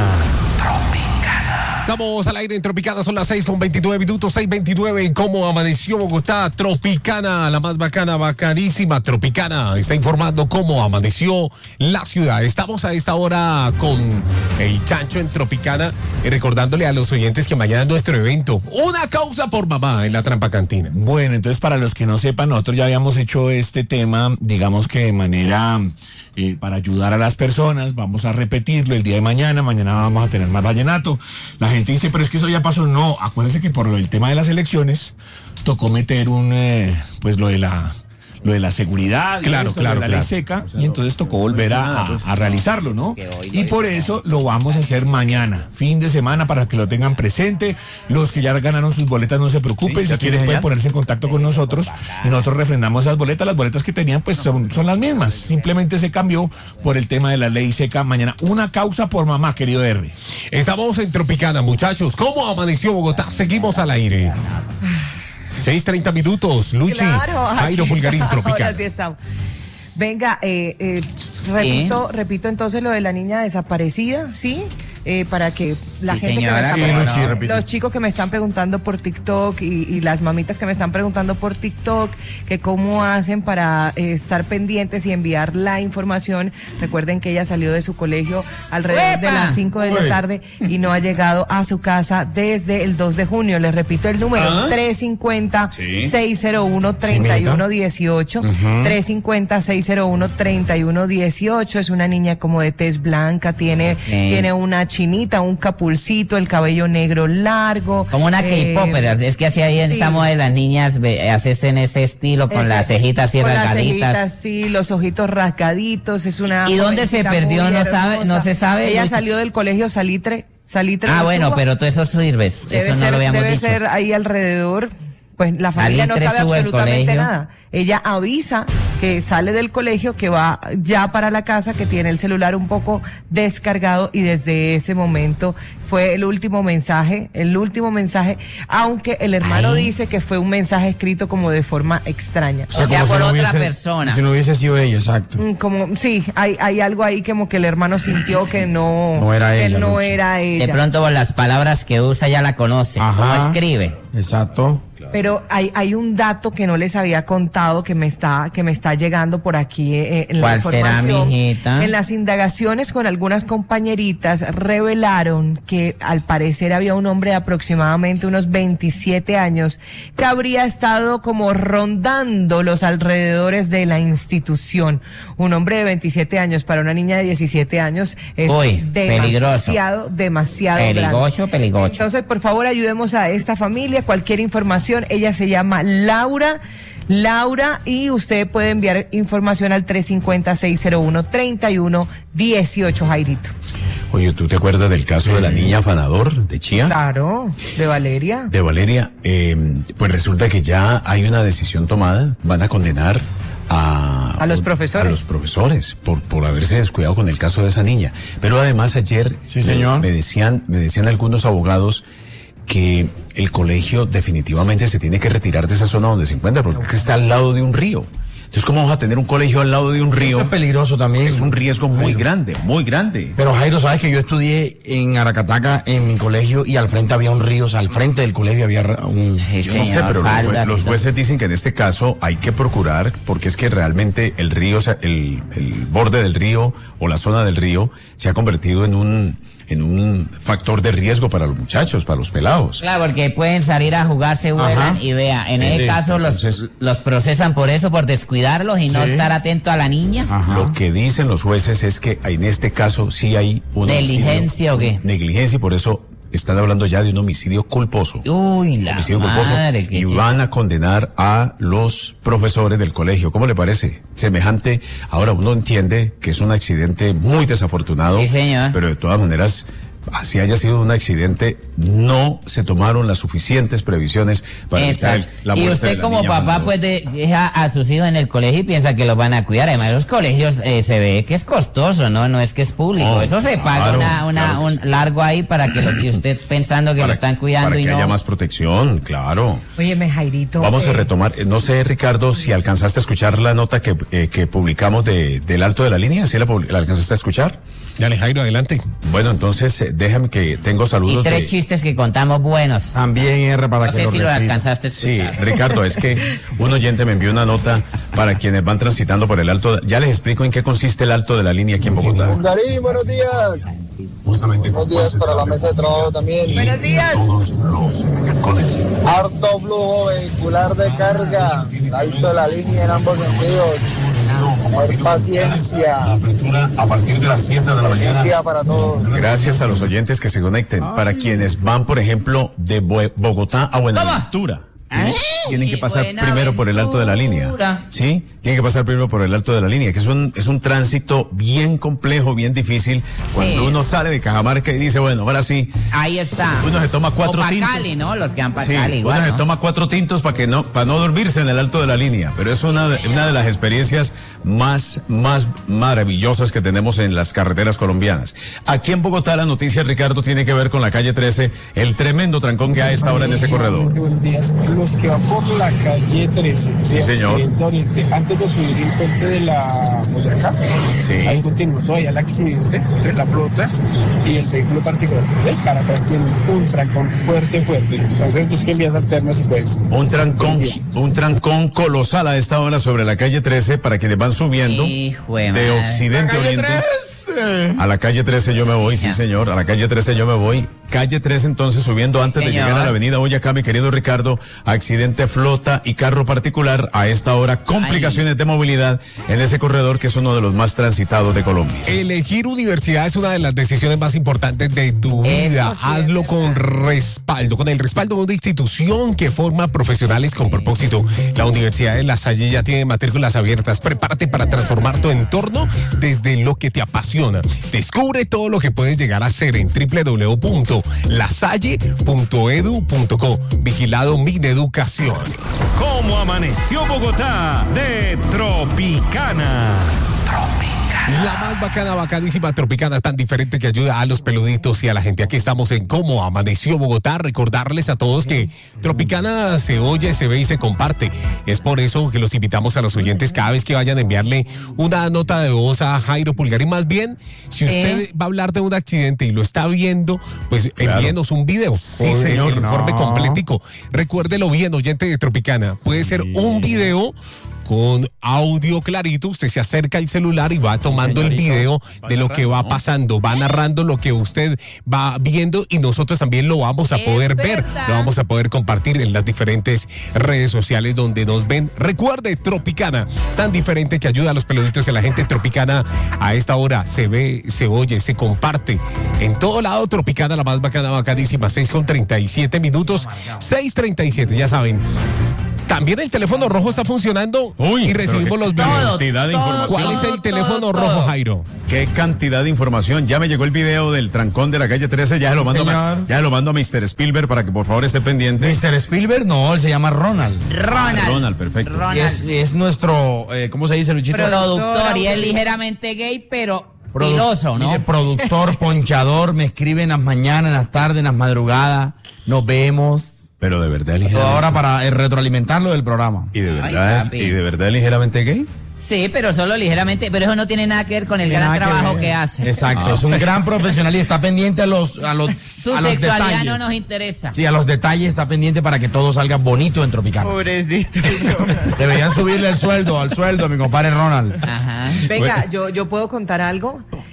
S1: Estamos al aire en Tropicana, son las seis con veintinueve minutos, seis veintinueve. ¿Cómo amaneció Bogotá? Tropicana, la más bacana, bacanísima. Tropicana está informando cómo amaneció la ciudad. Estamos a esta hora con el Chancho en Tropicana, y recordándole a los oyentes que mañana es nuestro evento, Una Causa por Mamá, en la Trampa Cantina.
S2: Bueno, entonces para los que no sepan, nosotros ya habíamos hecho este tema, digamos que de manera eh, para ayudar a las personas. Vamos a repetirlo el día de mañana. Mañana vamos a tener más vallenato. La gente dice, pero es que eso ya pasó. No, acuérdense que por el tema de las elecciones tocó meter un, eh, pues lo de la... lo de la seguridad,
S1: claro,
S2: esto,
S1: claro,
S2: de la
S1: claro.
S2: ley seca, y entonces tocó volver a, a, a realizarlo, ¿no? Y por eso lo vamos a hacer mañana, fin de semana, para que lo tengan presente. Los que ya ganaron sus boletas, no se preocupen,
S6: Sí,
S2: si quieren pueden ponerse en contacto con nosotros y nosotros refrendamos esas boletas. Las boletas que tenían pues son, son las mismas, simplemente se cambió por el tema de la ley seca. Mañana, Una Causa por Mamá, querido R.
S1: Estamos en Tropicana, muchachos. ¿Cómo amaneció Bogotá? Seguimos al aire. seis treinta minutos, Luchi,
S3: Claro,
S1: Jairo
S3: aquí-
S1: Pulgarín, Tropicana.
S3: Ahora sí estamos. Venga, eh, eh, repito, repito entonces lo de la niña desaparecida, ¿sí? Eh, para que la
S4: Sí,
S3: gente
S4: señora,
S3: que me
S4: cómo
S3: está
S4: no.
S3: preguntando, los chicos que me están preguntando por TikTok y, y las mamitas que me están preguntando por TikTok, que cómo hacen para eh, estar pendientes y enviar la información. Recuerden que ella salió de su colegio alrededor de
S4: ¡Uepa!
S3: las cinco de la
S4: Uy.
S3: tarde y no ha llegado a su casa desde el dos de junio. Les repito el número,
S4: ¿Ah?
S3: tres cinco cero,
S4: Sí.
S3: seis cero uno, tres uno uno ocho, tres cinco cero, seis cero uno, tres uno uno ocho. Es una niña como de tez blanca, tiene, tiene una chinita, un capulcito, el cabello negro largo.
S4: Como una
S3: eh,
S4: K-popper, es que así ahí
S3: sí.
S4: estamos de las niñas, ve- hacen ese estilo con
S3: Ese-
S4: las cejitas así
S3: con las
S4: rasgaditas.
S3: cejitas, sí, los ojitos rasgaditos, es una
S4: ¿Y dónde se
S3: jovencita
S4: perdió?
S3: muy
S4: No sabe-
S3: hermosa.
S4: no se sabe,
S3: Ella
S4: Lucho.
S3: salió del colegio Salitre, Salitre.
S4: Ah,
S3: de
S4: bueno,
S3: Suba.
S4: pero todo eso sirves,
S3: Debe
S4: eso no
S3: ser,
S4: lo habíamos
S3: debe
S4: dicho.
S3: ser ahí alrededor. Pues la familia no
S4: Salitre
S3: sabe
S4: sube al
S3: absolutamente
S4: colegio.
S3: nada. Ella avisa que sale del colegio, que va ya para la casa, que tiene el celular un poco descargado, y desde ese momento fue el último mensaje, el último mensaje, aunque el hermano
S5: Ay.
S3: dice que fue un mensaje escrito como de forma extraña.
S4: O sea,
S5: como
S4: por
S5: si no
S4: otra
S5: hubiese-
S4: persona.
S5: Si no hubiese sido ella, exacto.
S3: Mm, Como, sí, hay, hay algo ahí como que el hermano sintió que no,
S5: No era
S3: que
S5: ella,
S3: no
S5: Lucho.
S3: era ella.
S4: De pronto por las palabras que usa ya la conoce.
S5: Ajá.
S4: ¿Cómo escribe?
S5: Exacto.
S3: Pero hay, hay un dato que no les había contado que me está, que me está llegando por aquí eh, en la
S4: ¿Cuál será,
S3: información.
S4: mijita?
S3: En las indagaciones con algunas compañeritas revelaron que al parecer había un hombre de aproximadamente unos veintisiete años que habría estado como rondando los alrededores de la institución. Un hombre de veintisiete años para una niña de diecisiete años es
S4: Uy, peligroso.
S3: demasiado, demasiado grande.
S4: Peligocho, peligocho.
S3: Entonces, por favor, ayudemos a esta familia. Cualquier información, ella se llama Laura. Laura, y usted puede enviar información al tres cinco cero, seis cero uno, tres uno uno ocho, Jairito.
S6: Oye, ¿tú te acuerdas del caso de la niña afanador de Chía?
S3: Claro, de Valeria.
S6: De Valeria. Eh, pues resulta que ya hay una decisión tomada. Van a condenar a,
S3: A los profesores.
S6: a los profesores por, por haberse descuidado con el caso de esa niña. Pero además ayer
S5: Sí,
S6: me-
S5: señor.
S6: me decían, me decían algunos abogados que el colegio definitivamente se tiene que retirar de esa zona donde se encuentra, porque es que está al lado de un río. Entonces, ¿cómo vamos a tener un colegio al lado de un río?
S5: Eso es peligroso también.
S6: Es un riesgo muy grande, muy grande.
S5: Pero Jairo, sabes que yo estudié en Aracataca en mi colegio y al frente había un río, o sea, al frente del colegio había un...
S4: Sí,
S6: Yo no sé,
S4: señor,
S6: pero los,
S4: faldas
S6: jue-
S4: y
S6: los
S4: todo.
S6: jueces dicen que en este caso hay que procurar, porque es que realmente el río, se- el, el borde del río o la zona del río se ha convertido en un, en un factor de riesgo para los muchachos, para los pelados.
S4: Claro, porque pueden salir a jugar, se vuelan
S6: Ajá.
S4: y vea, en ese
S6: Sí,
S4: caso los,
S6: entonces-
S4: los procesan por eso, por descuidarlos y no
S6: Sí.
S4: estar atento a la niña.
S6: Lo que dicen los jueces es que en este caso sí hay una
S4: ¿Negligencia o qué?
S6: Negligencia, y por eso están hablando ya de un homicidio culposo.
S4: Uy, la
S6: homicidio
S4: madre,
S6: culposo.
S4: qué
S6: Y
S4: chiste.
S6: van a condenar a los profesores del colegio. ¿Cómo le parece? Semejante. Ahora uno entiende que es un accidente muy desafortunado.
S4: Sí, señor.
S6: Pero de todas maneras, así haya sido un accidente, no se tomaron las suficientes previsiones para evitar
S4: Exacto.
S6: la
S4: Y
S6: muerte
S4: usted
S6: de la
S4: como
S6: niña
S4: papá
S6: Manuela.
S4: pues de- deja a sus hijos en el colegio y piensa que los van a cuidar. Además los colegios eh, se ve que es costoso, ¿no? No es que es público.
S6: Oh,
S4: Eso se paga
S6: claro,
S4: una, una,
S6: claro que
S4: un largo ahí para que lo que usted pensando que
S6: Para-
S4: lo están cuidando
S6: para
S4: y
S6: que
S4: no.
S6: haya más protección, claro.
S3: Óyeme, Jairito.
S6: Vamos a
S3: eh,
S6: retomar, eh, no sé, Ricardo, si alcanzaste a escuchar la nota que, eh, que publicamos de, del Alto de la Línea, ¿sí la, publi- la alcanzaste a escuchar?
S1: Dale, Jairo, adelante.
S6: Bueno, entonces, eh, déjame que tengo
S4: Y
S6: saludos
S4: tres
S6: de...
S4: chistes que contamos buenos.
S5: También R para
S4: No
S5: que
S4: sé
S5: lo
S4: si lo
S5: repita.
S4: alcanzaste a
S6: Sí,
S4: escuchar.
S6: Ricardo, es que un oyente me envió una nota para quienes van transitando por el Alto. de- Ya les explico en qué consiste el Alto de la Línea aquí en Bogotá.
S15: Darín, buenos días. Buenos días para la mesa de trabajo también.
S3: Buenos días.
S15: Harto flujo vehicular de carga. Alto de la línea en ambos sentidos. Tener paciencia.
S6: A partir de las siete de la
S15: Buen día para todos.
S6: Gracias a los oyentes que se conecten. Para quienes van, por ejemplo, de Bo- Bogotá a Buenaventura. Tienen, tienen que pasar primero por el Alto de la Línea. ¿Sí? Tienen que pasar primero por el Alto de la Línea, que es un, es un tránsito bien complejo, bien difícil. Cuando
S4: Sí.
S6: uno sale de Cajamarca y dice, bueno, ahora sí.
S4: Ahí está.
S6: Uno se toma cuatro
S4: o pa'
S6: tintos.
S4: Cali, ¿no? Los que van para
S6: Sí,
S4: Cali igual,
S6: uno se
S4: ¿no?
S6: toma cuatro tintos para que no, para no dormirse en el Alto de la Línea, pero es una de, una de las experiencias más, más maravillosas que tenemos en las carreteras colombianas. Aquí en Bogotá la noticia, Ricardo, tiene que ver con la calle trece, el tremendo trancón que hay a esta hora en ese corredor.
S16: Buenos días. Los que van por la calle trece,
S6: Sí,
S16: de
S6: señor.
S16: Occidente a Oriente, antes de subir el puente de la Boyacá,
S6: Sí.
S16: ahí continúa todavía el accidente entre la flota y el vehículo particular. El Caracas tiene un trancón fuerte, fuerte. Entonces busquen vías alternas si pueden.
S6: Un trancón, un trancón colosal a esta hora sobre la calle trece para quienes van subiendo
S4: Hijo de
S6: de
S4: madre.
S6: Occidente a Oriente. A la calle trece yo me voy, sí señor, a la calle trece yo me voy. Calle trece entonces subiendo antes de
S4: señor.
S6: llegar a la avenida Boyacá, mi querido Ricardo, accidente flota y carro particular a esta hora, complicaciones de movilidad en ese corredor que es uno de los más transitados de Colombia.
S1: Elegir universidad es una de las decisiones más importantes de tu vida. Hazlo con respaldo, con el respaldo de una institución que forma profesionales con propósito. La Universidad de La Salle ya tiene matrículas abiertas. Prepárate para transformar tu entorno desde lo que te apasiona. Descubre todo lo que puedes llegar a hacer en w w w punto lasalle punto edu punto co. Vigilado Mineducación.
S7: ¿Cómo amaneció Bogotá de Tropicana?
S1: La más bacana, bacanísima, tropicana, tan diferente que ayuda a los peluditos y a la gente. Aquí estamos en Cómo Amaneció Bogotá. Recordarles a todos que Tropicana se oye, se ve y se comparte. Es por eso que los invitamos a los oyentes cada vez que vayan a enviarle una nota de voz a Jairo Pulgar. Y más bien, si usted
S4: Eh.
S1: va a hablar de un accidente y lo está viendo, pues
S6: Claro.
S1: envíenos un video.
S6: Sí,
S1: con
S6: señor.
S1: El informe
S2: No.
S1: completico. Recuérdelo bien, oyente de Tropicana. Puede ser un video con audio clarito, usted se acerca al celular y va tomando el video de lo que va pasando, va narrando lo que usted va viendo y nosotros también lo vamos a
S4: Es
S1: poder ver,
S4: verdad.
S1: lo vamos a poder compartir en las diferentes redes sociales donde nos ven. Recuerde, Tropicana, tan diferente que ayuda a los peluditos y a la gente. Tropicana a esta hora se ve, se oye, se comparte en todo lado. Tropicana, la más bacana, bacanísima, seis con treinta y siete minutos, seis treinta y siete, ya saben. También el teléfono rojo está funcionando y recibimos los videos.
S6: cantidad de información.
S1: ¿Cuál es el teléfono rojo, Jairo?
S6: Qué cantidad de información. Ya me llegó el video del trancón de la calle trece. Ya se lo
S5: Sí,
S6: mando, a,
S5: señor.
S6: ya se lo mando a mister Spielberg para que por favor esté pendiente.
S5: mister Spielberg, no, él se llama Ronald.
S4: Ronald.
S6: Ronald, perfecto.
S4: Ronald.
S5: Y es, es nuestro, eh, ¿cómo se dice, Luchito?
S4: Productor y es ligeramente gay, pero
S5: Produ-
S4: piloso, ¿no?
S5: Mire, productor, ponchador, me escribe en las mañanas, en las tardes, en las madrugadas. Nos vemos.
S6: Pero de verdad,
S5: Toda
S6: ligeramente.
S5: hora para eh, retroalimentarlo del programa.
S6: Y de
S4: Ay,
S6: verdad,
S4: papi.
S6: y de verdad ligeramente gay.
S4: Sí, pero solo ligeramente, pero eso no tiene nada que ver con el gran
S5: Nada
S4: trabajo
S5: ver.
S4: que, hace.
S5: Exacto,
S6: Ah.
S5: es un gran profesional y está pendiente a los, a los,
S4: Su
S5: a los
S4: sexualidad
S5: detalles.
S4: no nos interesa.
S5: Sí, a los detalles está pendiente para que todo salga bonito en Tropicana.
S3: Pobrecito.
S5: Deberían subirle el sueldo, al sueldo a mi compadre Ronald.
S4: Ajá.
S3: Venga, yo, yo puedo contar algo.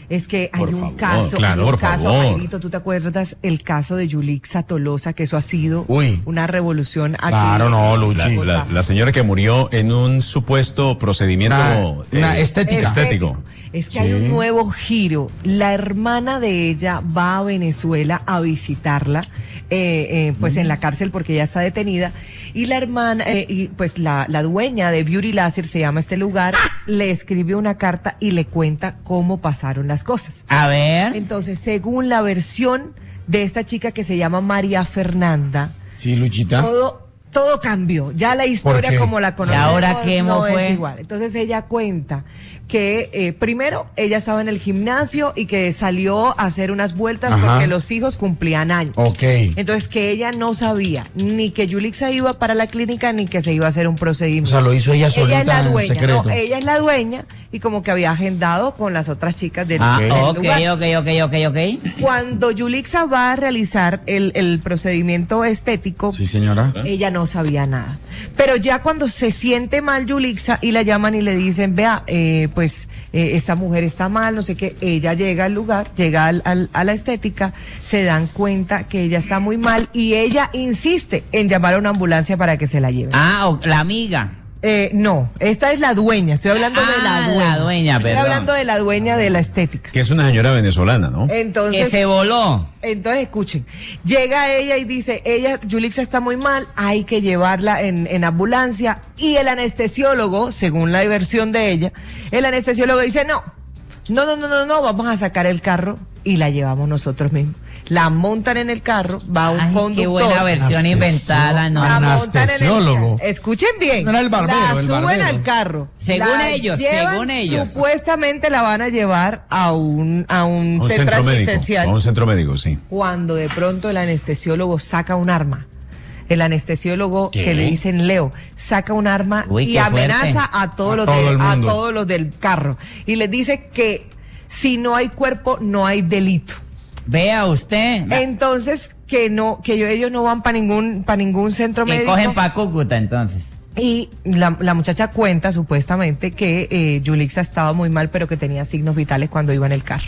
S3: Es que hay
S6: Por
S3: un
S6: favor,
S3: caso,
S6: claro,
S3: hay un
S6: por
S3: caso,
S6: favor.
S3: Jairito, ¿tú te acuerdas el caso de Yulixa Tolosa? Que eso ha sido
S5: Uy.
S3: una revolución aquí.
S5: Claro, no, Luchi.
S6: La, la- la señora que murió en un supuesto procedimiento
S5: Una- una
S6: eh,
S5: estética.
S6: estético.
S3: Es que hay un nuevo giro. La hermana de ella va a Venezuela a visitarla, eh, eh, pues en la cárcel porque ella está detenida. Y la hermana, eh, y pues la, la dueña de Beauty Laser, se llama este lugar, le escribe una carta y le cuenta cómo pasaron las cosas.
S4: A ver.
S3: Entonces, según la versión de esta chica que se llama María Fernanda,
S5: Sí, Luchita.
S3: todo todo cambió. Ya la
S5: ¿Por
S3: historia
S5: qué?
S3: como la conocemos
S4: ¿Y ahora qué
S3: no
S4: mo fue?
S3: es igual. Entonces ella cuenta que eh, primero ella estaba en el gimnasio y que salió a hacer unas vueltas
S5: Ajá.
S3: porque los hijos cumplían años.
S5: Ok.
S3: Entonces que ella no sabía ni que Yulixa iba para la clínica ni que se iba a hacer un procedimiento.
S5: O sea, lo hizo ella solita
S3: Ella es la
S5: en
S3: dueña,
S5: secreto.
S3: no, ella es la dueña y como que había agendado con las otras chicas del,
S4: Ah,
S3: del
S4: ok,
S3: lugar.
S4: ok, ok, ok, ok.
S3: Cuando Yulixa va a realizar el, el procedimiento estético,
S5: Sí, señora.
S3: ella no sabía nada. Pero ya cuando se siente mal Yulixa y la llaman y le dicen, vea, eh, pues eh, esta mujer está mal, no sé qué, ella llega al lugar, llega al, al- a la estética, se dan cuenta que ella está muy mal y ella insiste en llamar a una ambulancia para que se la lleven.
S4: Ah, o- la amiga.
S3: Eh, no, esta es la dueña, estoy hablando de la
S4: Ah,
S3: dueña.
S4: la dueña,
S3: Estoy
S4: perdón.
S3: hablando de la dueña de la estética.
S6: Que es una señora venezolana, ¿no?
S3: Entonces,
S4: Que se voló.
S3: Entonces, escuchen, llega ella y dice, ella, Yulixa está muy mal, hay que llevarla en, en ambulancia. Y el anestesiólogo, según la versión de ella, el anestesiólogo dice, no, no, no, no, no, no, vamos a sacar el carro y la llevamos nosotros mismos. La montan en el carro, va un
S4: Ay,
S3: conductor.
S4: qué buena versión inventada, ¿no?
S3: La montan en el
S5: Anestesiólogo.
S3: carro. Escuchen bien.
S5: No era el barbero,
S3: la
S5: el
S3: suben
S5: barbero.
S3: al carro.
S4: Según
S3: la
S4: ellos,
S3: llevan,
S4: según ellos.
S3: Supuestamente la van a llevar a un, a un,
S6: A un
S3: centro
S6: centro médico.
S3: asistencial.
S6: A un centro médico, sí.
S3: Cuando de pronto el anestesiólogo saca un arma. El anestesiólogo
S6: ¿Qué?
S3: que le dicen Leo saca un arma
S4: Uy,
S3: y
S4: qué
S3: amenaza
S4: fuerte.
S3: a todos
S5: A
S3: los
S5: todo
S3: del-
S5: el
S3: a
S5: mundo.
S3: todos los del carro y les dice que si no hay cuerpo no hay delito.
S4: Vea usted.
S3: Entonces que no que yo- ellos no van para ningún para ningún centro
S4: Que
S3: médico.
S4: cogen pa' Cúcuta, entonces.
S3: Y la, la muchacha cuenta supuestamente que eh, Yulixa estaba muy mal, pero que tenía signos vitales cuando iba en el carro.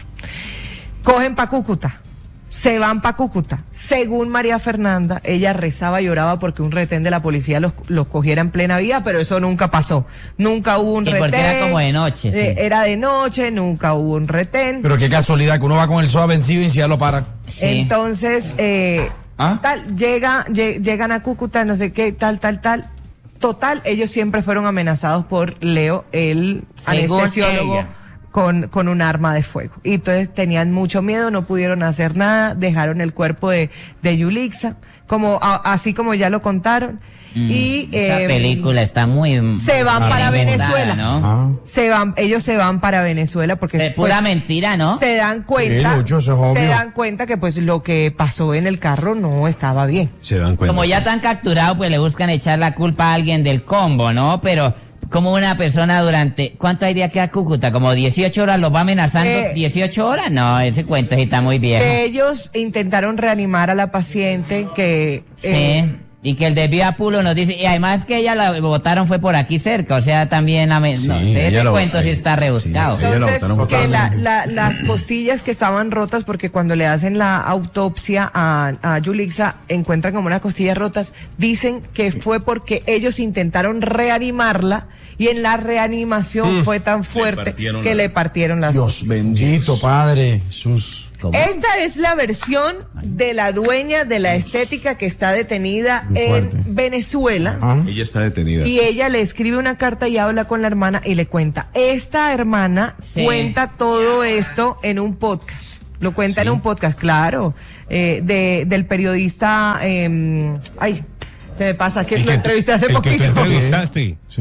S3: Cogen pa' Cúcuta, se van pa' Cúcuta. Según María Fernanda, ella rezaba y lloraba porque un retén de la policía los, los cogiera en plena vía, pero eso nunca pasó. Nunca hubo un
S4: Sí,
S3: retén.
S4: porque era como de noche, sí.
S3: Eh, era de noche, nunca hubo un retén.
S5: Pero qué casualidad que uno va con el S O A vencido y si ya lo paran.
S4: Sí.
S3: Entonces, eh,
S5: ¿Ah?
S3: tal, llega, lle- llegan a Cúcuta, no sé qué, tal, tal, tal. Total, ellos siempre fueron amenazados por Leo, el
S4: Según
S3: anestesiólogo,
S4: ella.
S3: con, con un arma de fuego. Y entonces tenían mucho miedo, no pudieron hacer nada, dejaron el cuerpo de, de Yulixa, como, a- así como ya lo contaron.
S4: Mm,
S3: y
S4: esa
S3: eh,
S4: película está muy.
S3: se van
S4: muy
S3: para
S4: inventada,
S3: Venezuela.
S4: ¿no?
S5: Ah.
S3: se van, ellos se van para Venezuela porque
S4: De pura
S3: pues,
S4: mentira, ¿no?
S3: se dan cuenta,
S5: Sí, Lucho, eso es obvio.
S3: se dan cuenta que pues lo que pasó en el carro no estaba bien.
S6: Se dan cuenta.
S4: Como ya están capturados, pues le buscan echar la culpa a alguien del combo, ¿no? Pero como una persona durante, ¿cuánto hay de aquí a Cúcuta? Como dieciocho horas los va amenazando.
S3: Eh,
S4: ¿dieciocho horas? No, ese cuento sí está muy viejo.
S3: Que ellos intentaron reanimar a la paciente que
S4: Sí.
S3: eh,
S4: Y que el desvío a Pulo nos dice, y además que ella la votaron fue por aquí cerca, o sea, también la me-
S6: Sí,
S4: no,
S6: ella
S4: ese
S6: lo-
S4: cuento sí está rebuscado.
S6: sí, ella la
S3: entonces
S6: botaron
S3: que la-
S6: totalmente.
S3: la- las costillas que estaban rotas porque cuando le hacen la autopsia a, a Yulixa encuentran como unas costillas rotas, dicen que fue porque ellos intentaron reanimarla y en la reanimación fue tan fuerte
S6: partieron
S3: que
S6: la-
S3: le partieron las
S5: Dios bendito, Padre Jesús.
S4: ¿Cómo?
S3: Esta es la versión de la dueña de la estética que está detenida
S5: Muy
S3: en
S5: fuerte.
S3: Venezuela.
S5: Ah.
S6: Ella está detenida.
S3: Y ella le escribe una carta y habla con la hermana y le cuenta. Esta hermana
S4: Sí.
S3: cuenta todo esto en un podcast. Lo cuenta en un podcast, claro, eh, de, del periodista. eh, ay, se me pasa que
S1: El
S3: lo
S1: que-
S3: entrevisté hace
S1: el que tú
S3: poquito.
S1: entrevistaste.
S5: Sí.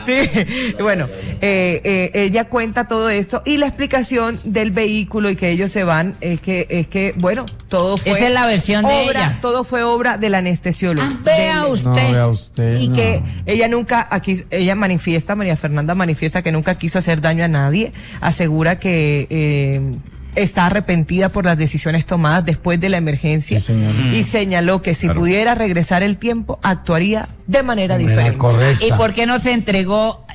S3: Sí, bueno, eh, eh, ella cuenta todo esto y la explicación del vehículo y que ellos se van es que, es que bueno, todo fue
S4: Esa es la versión de
S3: obra,
S4: ella.
S3: todo fue obra del anestesiólogo.
S4: Ah, vea
S3: Del-
S4: usted.
S5: No, vea usted.
S3: y
S5: no.
S3: que ella nunca, aquí, ella manifiesta, María Fernanda manifiesta que nunca quiso hacer daño a nadie, asegura que eh, está arrepentida por las decisiones tomadas después de la emergencia
S5: Sí, señor.
S3: y señaló que si
S6: Claro.
S3: pudiera regresar el tiempo, actuaría de manera
S5: De manera
S3: diferente.
S5: correcta.
S4: ¿Y por qué no se entregó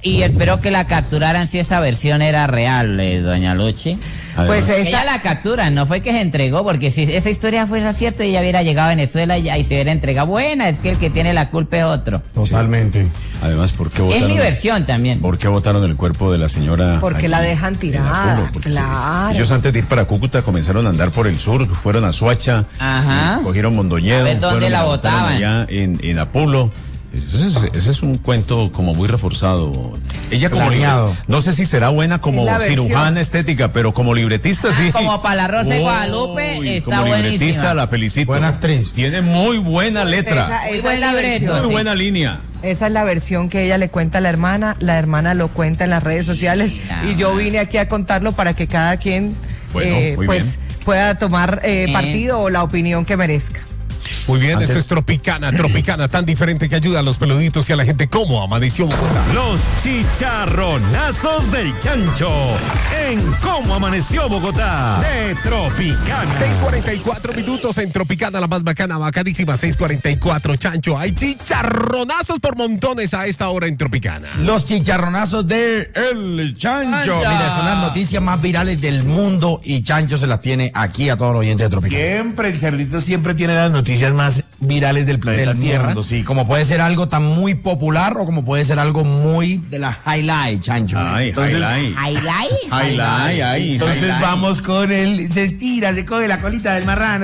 S4: y espero que la capturaran si esa versión era real, eh, doña Luchi.
S3: Pues esta...
S4: ella la capturan, no fue que se entregó, porque si esa historia fuera cierta, ella hubiera llegado a Venezuela y, y se hubiera entregado. Buena, es que el que tiene la culpa es otro.
S2: Totalmente.
S6: Sí. Además, ¿por qué votaron?
S4: Es mi versión también.
S6: ¿Por qué votaron el cuerpo de la señora?
S3: Porque la dejan tirada, claro.
S6: Sí. Ellos antes de ir para Cúcuta comenzaron a andar por el sur, fueron a Soacha,
S4: ajá,
S6: eh, cogieron Mondoñedo,
S4: a ver dónde la botaban
S6: allá en, en Apulo. Ese es, ese es un cuento como muy reforzado. Ella como libre, no sé si será buena como cirujana estética, pero como libretista ah, sí.
S4: Como para la Rosa de Guadalupe Uy, está
S6: como
S4: buenísima.
S6: Libretista la felicito.
S2: Buena actriz.
S6: Tiene muy buena letra.
S3: Esa, esa
S4: muy
S3: es
S4: buen
S3: la
S4: libreto.
S3: versión,
S6: muy
S3: sí.
S6: buena línea.
S3: Esa es la versión que ella le cuenta a la hermana, la hermana lo cuenta en las redes sociales
S4: no.
S3: y yo vine aquí a contarlo para que cada quien
S6: bueno,
S3: eh, pues
S6: bien.
S3: pueda tomar eh,
S4: eh.
S3: partido o la opinión que merezca.
S1: Muy bien,
S2: Antes...
S1: esto es Tropicana, Tropicana, tan diferente que ayuda a los peluditos y a la gente como amaneció Bogotá.
S7: Los chicharronazos del chancho en Cómo Amaneció Bogotá de Tropicana.
S1: seis cuarenta y cuatro minutos en Tropicana, la más bacana, bacanísima, seis cuarenta y cuatro, chancho. Hay chicharronazos por montones a esta hora en Tropicana.
S5: Los chicharronazos de El Chancho.
S4: Chancho.
S5: Mira, son las noticias más virales del mundo y Chancho se las tiene aquí a todos los oyentes de Tropicana.
S2: Siempre, el cerdito siempre tiene las noticias más virales del planeta
S5: Del
S2: Tierra.
S5: mundo, sí, como puede ser algo tan muy popular o como puede ser algo muy de la highlight, Chancho.
S6: Ay,
S2: Entonces,
S6: highlight.
S4: Highlight.
S6: Highlight, ahí.
S2: Entonces
S6: highlight.
S2: vamos con el, se estira, se coge la colita del marrano.